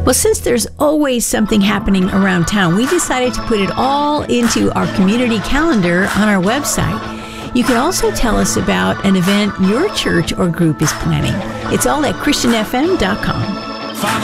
Well, since there's always something happening around town, we decided to put it all into our community calendar on our website. You can also tell us about an event your church or group is planning. It's all at ChristianFM.com.